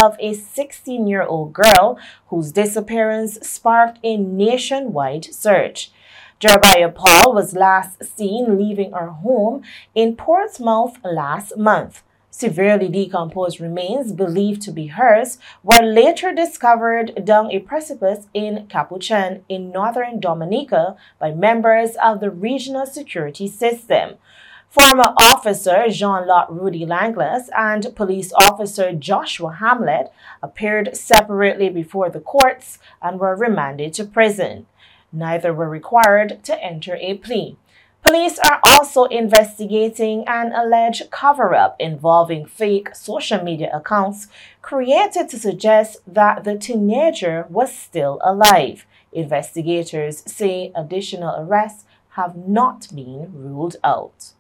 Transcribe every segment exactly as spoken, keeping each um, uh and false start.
of a sixteen-year-old girl whose disappearance sparked a nationwide search. Jeremiah Paul was last seen leaving her home in Portsmouth last month. Severely decomposed remains believed to be hers were later discovered down a precipice in Capuchin in northern Dominica by members of the regional security system. Former officer Jean-Lot Rudy Langlois and police officer Joshua Hamlet appeared separately before the courts and were remanded to prison. Neither were required to enter a plea. Police are also investigating an alleged cover-up involving fake social media accounts created to suggest that the teenager was still alive. Investigators say additional arrests have not been ruled out.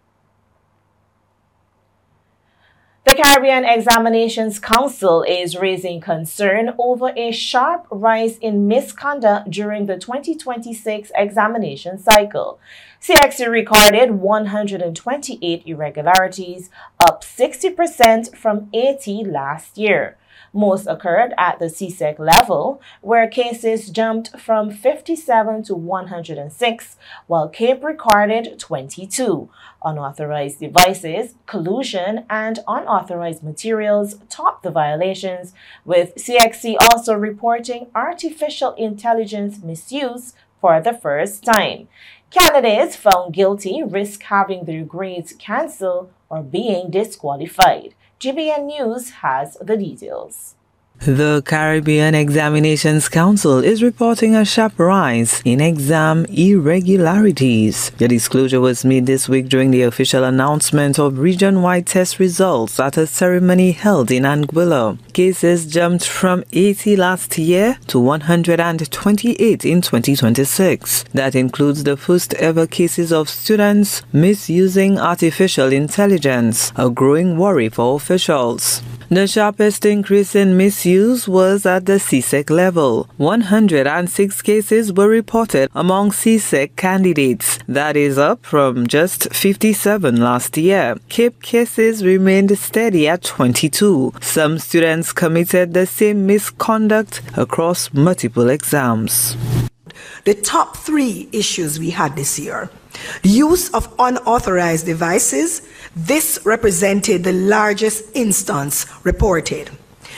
The Caribbean Examinations Council is raising concern over a sharp rise in misconduct during the twenty twenty-six examination cycle. C X C recorded one hundred twenty-eight irregularities, up sixty percent from eighty last year. Most occurred at the C S E C level, where cases jumped from fifty-seven to one hundred six, while CAPE recorded twenty-two. Unauthorized devices, collusion, and unauthorized materials topped the violations, with C X C also reporting artificial intelligence misuse for the first time. Candidates found guilty risk having their grades cancelled or being disqualified. G B N News has the details. The Caribbean Examinations Council is reporting a sharp rise in exam irregularities. The disclosure was made this week during the official announcement of region-wide test results at a ceremony held in Anguilla. Cases jumped from eighty last year to one hundred twenty-eight in twenty twenty-six. That includes the first ever cases of students misusing artificial intelligence, a growing worry for officials. The sharpest increase in misuse was at the C S E C level. one hundred six cases were reported among C S E C candidates. That is up from just fifty-seven last year. CAPE cases remained steady at twenty-two. Some students committed the same misconduct across multiple exams. The top three issues we had this year: use of unauthorized devices. This represented the largest instance reported.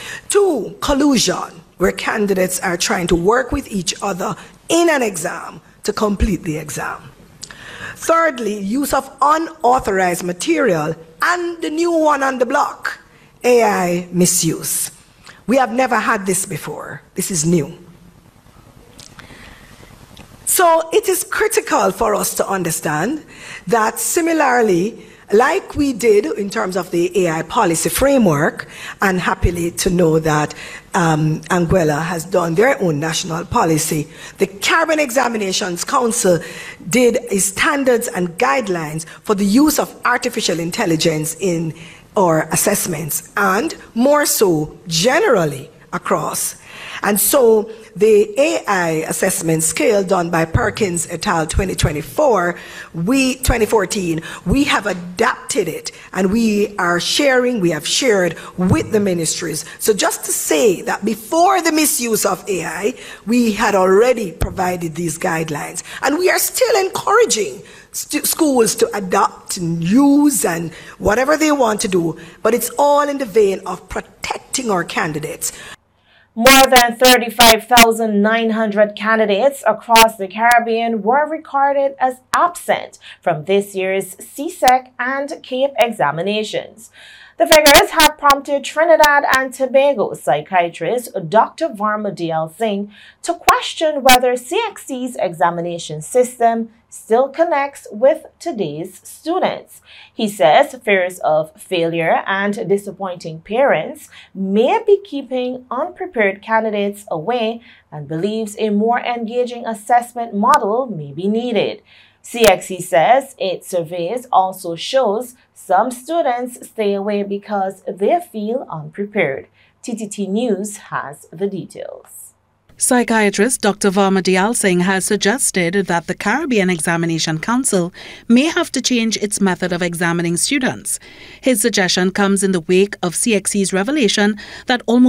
Two, collusion, where candidates are trying to work with each other in an exam to complete the exam. Thirdly, use of unauthorized material, and the new one on the block, A I misuse. We have never had this before. This is new. So it is critical for us to understand that similarly, like we did in terms of the A I policy framework, and happily to know that um, Anguilla has done their own national policy, the Caribbean Examinations Council did a standards and guidelines for the use of artificial intelligence in our assessments, and more so generally across. And so the A I assessment scale done by Perkins et al. twenty twenty-four, we, twenty fourteen, we have adapted it, and we are sharing, we have shared with the ministries. So just to say that before the misuse of A I, we had already provided these guidelines, and we are still encouraging schools to adopt and use and whatever they want to do, but it's all in the vein of protecting our candidates. More than thirty-five thousand nine hundred candidates across the Caribbean were recorded as absent from this year's C S E C and CAPE examinations. The figures have prompted Trinidad and Tobago psychiatrist Doctor Varma Dayal Singh to question whether C X C's examination system still connects with today's students. He says fears of failure and disappointing parents may be keeping unprepared candidates away and believes a more engaging assessment model may be needed. C X C says its surveys also shows some students stay away because they feel unprepared. T T T News has the details. Psychiatrist Doctor Varma Dayal Singh has suggested that the Caribbean Examination Council may have to change its method of examining students. His suggestion comes in the wake of C X C's revelation that almost